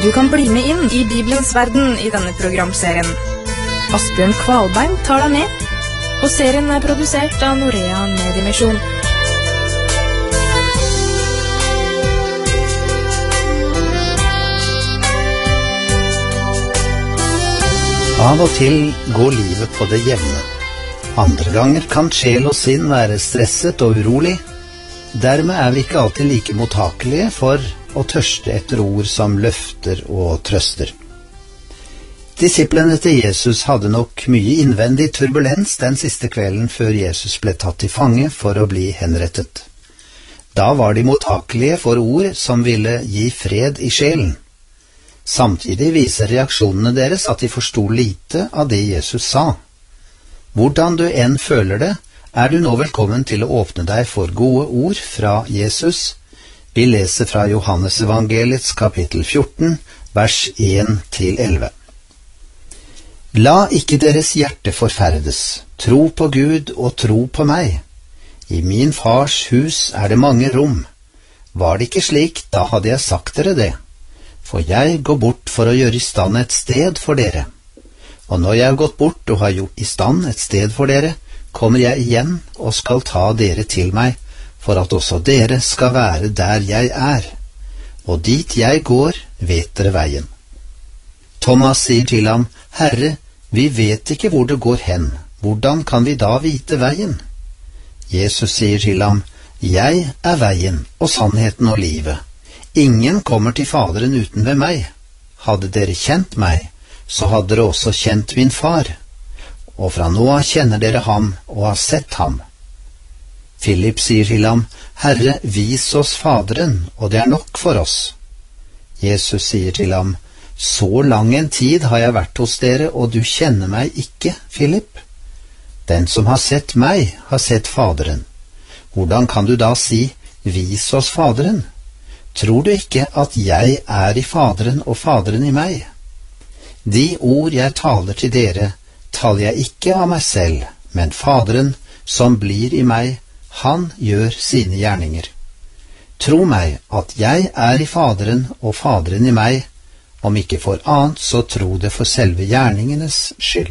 Du kan bli med inn i Bibelens verden i denne programserien. Asbjørn Kvalbein tar deg med, og serien er produsert av Norea Mediemisjon. Av og til går livet på det jevne. Andre ganger kan sjel og sinn være stresset og urolig. Dermed er vi ikke alltid like mottakelige for å tørste etter ord som løfter og trøster. Disiplene til Jesus hadde nok mye innvendig turbulens den siste kvelden før Jesus ble tatt til fange for å bli henrettet. Da var de mottakelige for ord som ville gi fred i sjelen. Samtidig viser reaksjonene deres at de forstod lite av det Jesus sa. Hvordan du enn føler det, er du nå velkommen til å åpne deg for gode ord fra Jesus. Vi leser fra Johannes evangeliets kapittel 14, vers 1-11. La ikke deres hjerte forferdes. Tro på Gud og tro på meg. I min fars hus er det mange rom. Var det ikke slik, da hadde jeg sagt dere det. For jeg går bort for å gjøre i stand et sted for dere. Og når jeg har gått bort og har gjort i stand et sted for dere, kommer jeg igjen og skal ta dere til meg, for at også dere skal være der jeg er. Og dit jeg går, vet dere veien. Thomas sier til ham, Herre, vi vet ikke hvor det går hen. Hvordan kan vi da vite veien? Jesus sier til ham, Jeg er veien og sannheten og livet. Ingen kommer til Faderen uten ved meg. Hadde dere kjent meg, så hadde dere også kjent min far. Og fra nå av kjenner dere ham og har sett ham. Philip sier til ham, Herre, vis oss Faderen, og det er nok for oss. Jesus sier til ham, Så lang en tid har jeg vært hos dere, og du kjenner meg ikke, Philip. Den som har sett meg, har sett Faderen. Hvordan kan du da si, vis oss Faderen? Tror du ikke at jeg er i Faderen og Faderen i meg? De ord jeg taler til dere, taler jeg ikke av meg selv, men Faderen som blir i meg, han gjør sine gjerninger. Tro meg at jeg er i Faderen og Faderen i meg, om ikke for annet så tro det for selve gjerningenes skyld.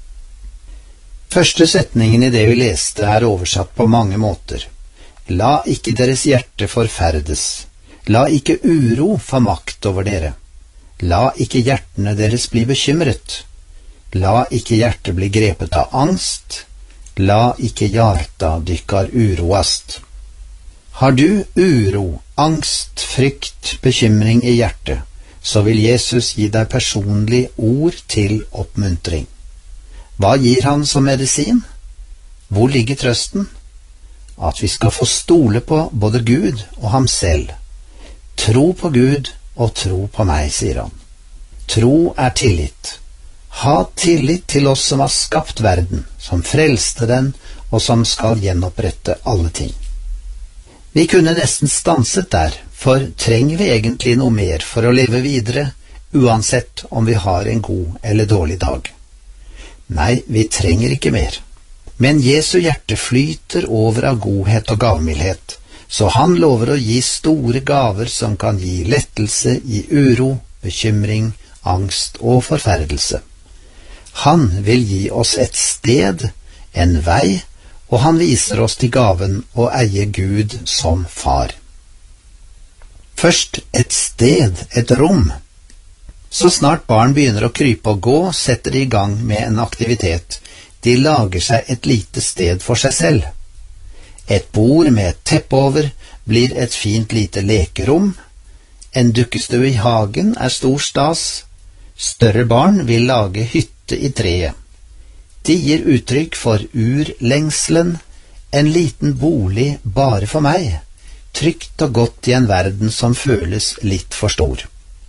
Første setningen i det vi leste er oversatt på mange måter. La ikke deres hjerte forferdes. La ikke uro få makt over dere. La ikke hjertene deres bli bekymret. La ikke hjertet bli grepet av angst. La ikke hjarta dykkar uroast. Har du uro, angst, frykt, bekymring i hjertet, så vil Jesus gi deg personlig ord til oppmuntring. Hva gir han som medisin? Hvor ligger trøsten? At vi skal få stole på både Gud og ham selv. Tro på Gud og tro på meg, sier han. Tro er tillit. Ha tillit til oss som har skapt verden, som frelste den, og som skal gjenopprette alle ting. Vi kunne nesten stanset der, for trenger vi egentlig noe mer for å leve videre, uansett om vi har en god eller dårlig dag? Nei, vi trenger ikke mer. Men Jesu hjerte flyter over av godhet og gavmildhet, så han lover å gi store gaver som kan gi lettelse i uro, bekymring, angst og forferdelse. Han vil gi oss et sted, en vei, og han viser oss til gaven å eie Gud som far. Først et sted, et rom. Så snart barn begynner å krype og gå, setter de i gang med en aktivitet. De lager seg et lite sted for seg selv. Et bord med et teppe over blir et fint lite lekerom. En dukkestue i hagen er stor stas. Større barn vil lage hytte i treet. De gir uttrykk for urlengselen, en liten bolig bare for meg, trygt og godt i en verden som føles litt for stor.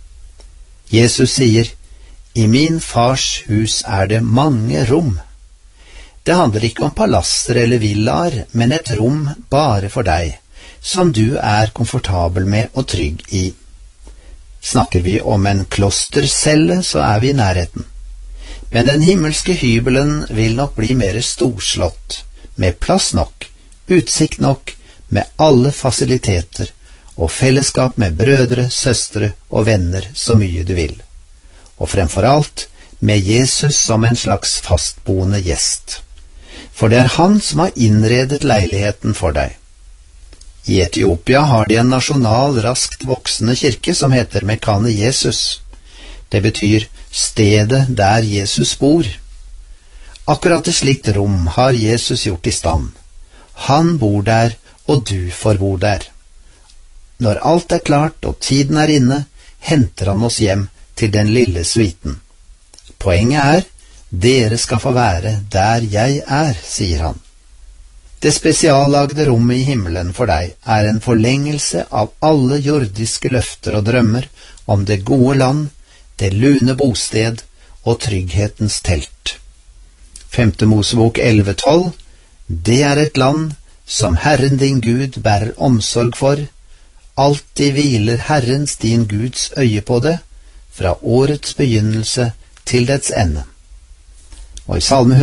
Jesus sier, I min fars hus er det mange rom. Det handler ikke om palasser eller villaer, men et rom bare for deg, som du er komfortabel med og trygg i. Snakker vi om en klostercelle, så er vi i nærheten. Men den himmelske hybelen vil nok bli mer storslått, med plass nok, utsikt nok, med alle fasiliteter, og fellesskap med brødre, søstre og venner så mye du vil. Og fremfor alt med Jesus som en slags fastboende gjest. For det er han som har innredet leiligheten for deg. I Etiopia har de en nasjonal, raskt voksende kirke som heter Mekane Jesus. Det betyr stedet der Jesus bor. Akkurat et slikt rom har Jesus gjort i stand. Han bor der, og du får bo der. Når alt er klart og tiden er inne, henter han oss hjem til den lille suiten. Poenget er, dere skal få være der jeg er, sier han. Det spesiallagde rommet i himmelen for deg er en forlengelse av alle jordiske løfter og drømmer om det gode land, det lune bosted og trygghetens telt. 5. Mosebok 11:12. Det er et land som Herren din Gud bærer omsorg for. Alltid hviler Herrens din Guds øye på det, fra årets begynnelse til dets ende. Og i Salme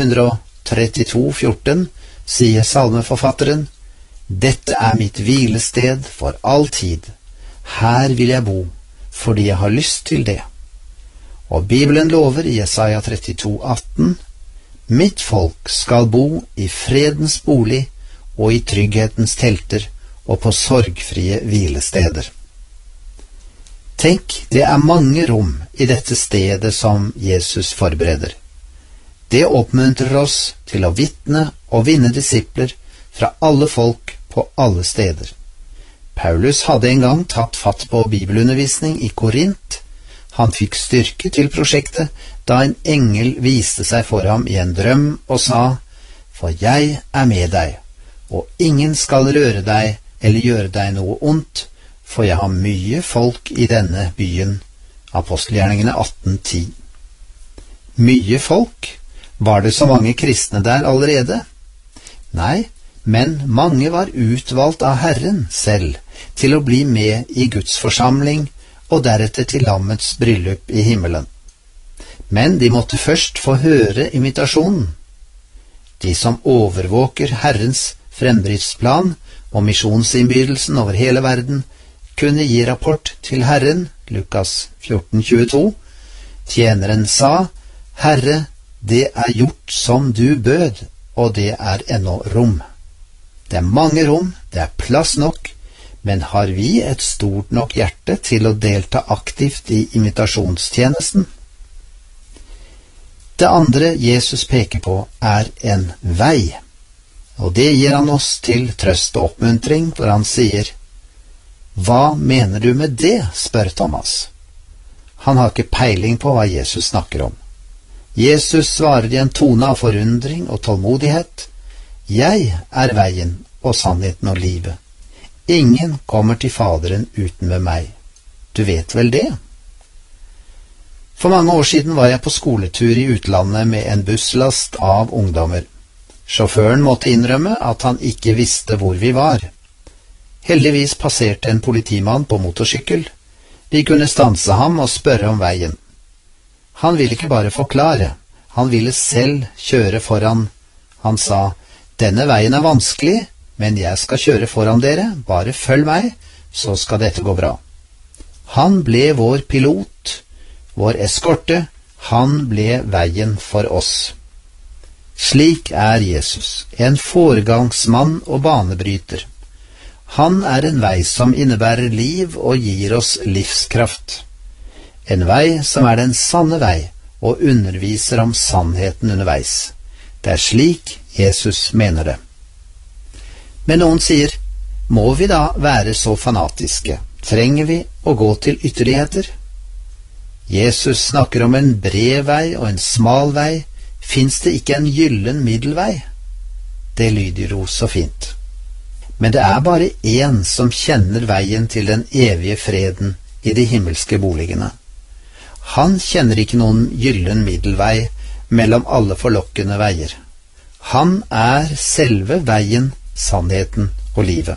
132:14 sier salmeforfatteren, dette er mitt hvilested for all tid. Her vil jeg bo, fordi jeg har lyst til det. Og Bibelen lover i Jesaja 32:18, mitt folk skal bo i fredens bolig og i trygghetens telter og på sorgfrie hvilesteder. Tenk, det er mange rom i dette stedet som Jesus forbereder. Det oppmuntrer oss til å vitne og vinne disipler fra alle folk på alle steder. Paulus hadde en gang tatt fatt på bibelundervisning i Korint. Han fikk styrke til prosjektet da en engel viste seg for ham i en drøm og sa, for jeg er med deg, og ingen skal røre deg eller gjøre deg noe ondt, for jeg har mye folk i denne byen. Apostelgjerningene 18:10. Mye folk? Var det så mange kristne der allerede? Nei, men mange var utvalgt av Herren selv til å bli med i Guds forsamling og deretter til lammets bryllup i himmelen. Men de måtte først få høre invitasjonen. De som overvåker Herrens fremdriftsplan og misjonsinnbydelsen over hele verden, kunne gi rapport til Herren, Lukas 14:22. Tjeneren sa, Herre, det er gjort som du bød, og det er ennå rom. Det er mange rom, det er plass nok, men har vi et stort nok hjerte til å delta aktivt i invitasjonstjenesten? Det andre Jesus peker på er en vei, og det gir han oss til trøst og oppmuntring, for han sier, hva mener du med det, spør Thomas. Han har ikke peiling på hva Jesus snakker om. Jesus svarer i en tone av forundring og tålmodighet, jeg er veien og sannheten og livet. Ingen kommer til Faderen uten ved meg. Du vet vel det? For mange år siden var jeg på skoletur i utlandet med en busslast av ungdommer. Sjåføren måtte innrømme at han ikke visste hvor vi var. Heldigvis passerte en politimann på motorsykkel. Vi kunne stanse ham og spørre om veien. Han ville ikke bare forklare, han ville selv kjøre foran. Han sa, denne veien er vanskelig, men jeg skal kjøre foran dere, bare følg meg, så skal dette gå bra. Han ble vår pilot, vår eskorte, han ble veien for oss. Slik er Jesus, en foregangsmann og banebryter. Han er en vei som innebærer liv og gir oss livskraft. En vei som er den sanne vei og underviser om sannheten underveis. Det er slik Jesus mener det. Men noen sier, må vi da være så fanatiske? Trenger vi å gå til ytterligheter? Jesus snakker om en bred vei og en smal vei. Fins det ikke en gyllen middelvei? Det lyder jo så fint. Men det er bare én som kjenner veien til den evige freden i de himmelske boligene. Han kjenner ikke noen gyllen middelvei mellom alle forlokkende veier. Han er selve veien, sannheten og livet.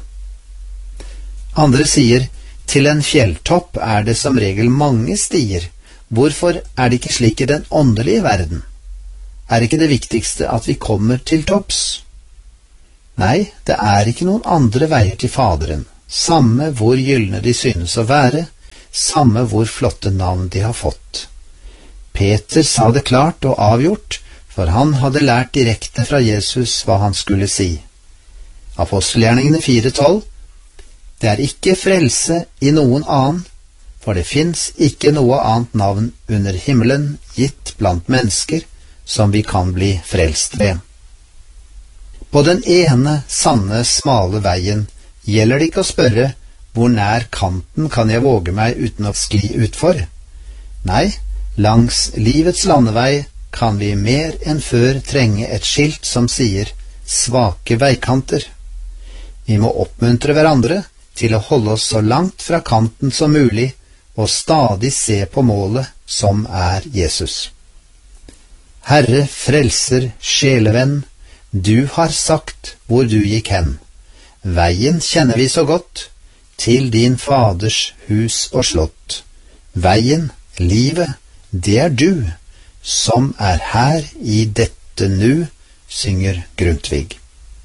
Andre sier, til en fjelltopp er det som regel mange stier. Hvorfor er det ikke slik i den åndelige verden? Er ikke det viktigste at vi kommer til topps? Nei, det er ikke noen andre veier til Faderen. samme hvor gyllene de synes å være, samme hvor flotte navn de har fått. Peter sa det klart og avgjort, for han hadde lært direkte fra Jesus hva han skulle si. Apostelgjerningene 4:12. Det er ikke frelse i noen annen, for det fins ikke noe annet navn under himmelen gitt blant mennesker som vi kan bli frelst ved. På den ene, sanne, smale veien gjelder det ikke å spørre hvor nær kanten kan jeg våge meg uten å skli utfor. Nei, langs livets landevei kan vi mer enn før trenge et skilt som sier svake veikanter. Vi må oppmuntre hverandre til å holde oss så langt fra kanten som mulig og stadig se på målet som er Jesus. Herre, frelser, sjelevenn, du har sagt hvor du gikk hen. Veien kjenner vi så godt, til din faders hus og slott. Veien, livet, det er du, som er her i dette nu, synger Grundtvig.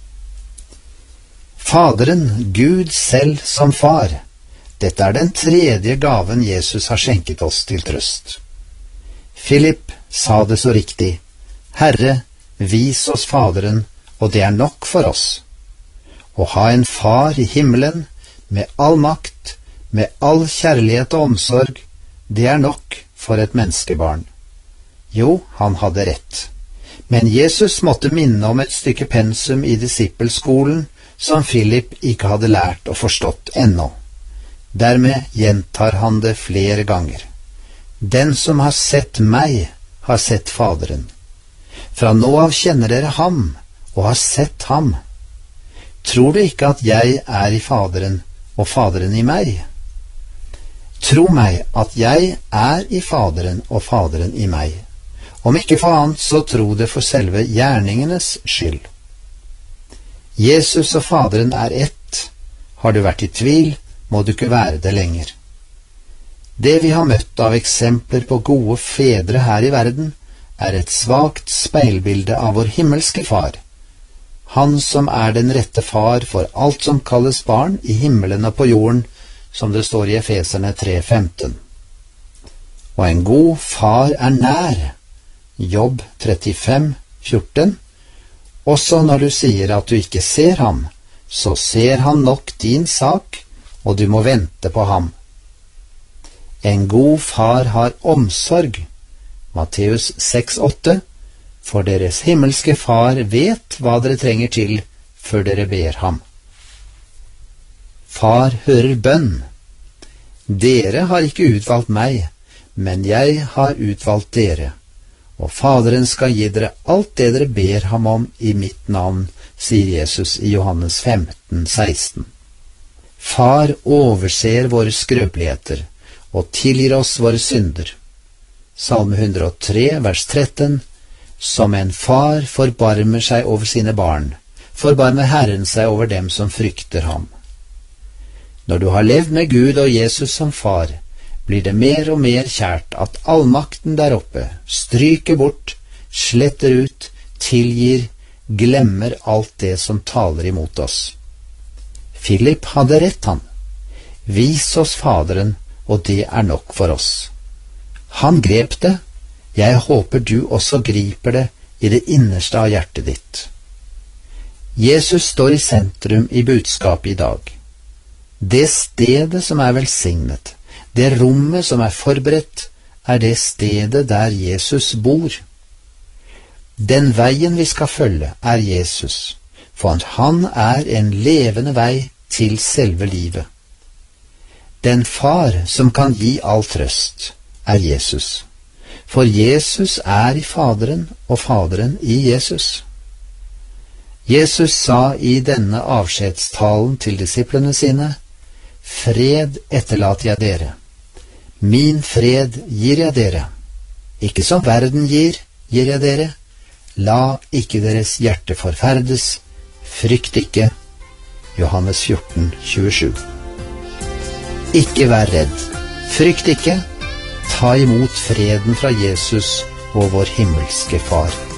Faderen, Gud selv som far. Dette er den tredje gaven Jesus har skjenket oss til trøst. Philip sa det så riktig. Herre, vis oss Faderen, og det er nok for oss. Å ha en far i himmelen, med all makt, med all kjærlighet og omsorg, det er nok for et menneskebarn. Jo, han hadde rett. Men Jesus måtte minne om et stykke pensum i disippelskolen som Philip ikke hadde lært og forstått ennå. Dermed gjentar han det flere ganger. Den som har sett meg, har sett Faderen. Fra nå av kjenner dere ham, og har sett ham. Tror du ikke at jeg er i Faderen, og Faderen i meg? Tro meg at jeg er i Faderen, og Faderen i meg. Om ikke for annet, så tro det for selve gjerningenes skyld. Jesus og Faderen er ett. Har du vært i tvil, må du ikke være det lenger. Det vi har møtt av eksempler på gode fedre her i verden, er et svakt speilbilde av vår himmelske far, han som er den rette far for alt som kalles barn i himmelen og på jorden, som det står i Efeserne 3:15. Og en god far er nær, Jobb 35:14. Også når du sier at du ikke ser ham, så ser han nok din sak, og du må vente på ham. En god far har omsorg, Matteus 6:8, for deres himmelske far vet hva dere trenger til før dere ber ham. Far hører bønn. Dere har ikke utvalgt meg, men jeg har utvalgt dere, og Faderen skal gi dere alt det dere ber ham om i mitt navn, sier Jesus i Johannes 15:16. Far overser våre skrøpeligheter og tilgir oss våre synder. Salme 103, vers 13. Som en far forbarmer seg over sine barn, forbarmer Herren seg over dem som frykter ham. Når du har levd med Gud og Jesus som far, blir det mer og mer kjært at allmakten der oppe stryker bort, sletter ut, tilgir, glemmer alt det som taler imot oss. Philip hadde rett, han. Vis oss Faderen, og det er nok for oss. Han grep det. Jeg håper du også griper det i det innerste av hjertet ditt. Jesus står i sentrum i budskapet i dag. Det stedet som er velsignet, det rommet som er forberedt, er det stedet der Jesus bor. Den veien vi skal følge er Jesus, for han er en levende vei til selve livet. Den far som kan gi all trøst, er Jesus. For Jesus er i Faderen, og Faderen i Jesus. Jesus sa i denne avskjedstalen til disiplene sine, fred etterlater jeg dere. Min fred gir jeg dere. Ikke som verden gir jeg dere. La ikke deres hjerte forferdes. Frykt ikke. Johannes 14:27. Ikke vær redd. Frykt ikke. Ta imot freden fra Jesus og vår himmelske Far.